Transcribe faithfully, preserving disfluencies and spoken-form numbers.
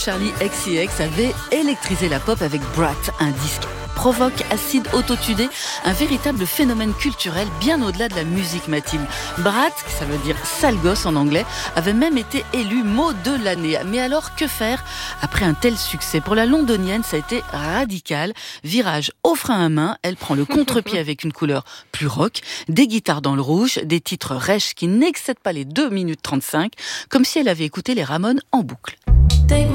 Charlie X C X avait électrisé la pop avec Brat, un disque provoque, acide, autotudé, un véritable phénomène culturel bien au-delà de la musique, Mathilde. Brat, ça veut dire sale gosse en anglais, avait même été élu mot de l'année. Mais alors, que faire après un tel succès? Pour la londonienne, ça a été radical. Virage au frein à main, elle prend le contre-pied avec une couleur plus rock, des guitares dans le rouge, des titres rêches qui n'excèdent pas les deux minutes trente-cinq, comme si elle avait écouté les Ramones en boucle.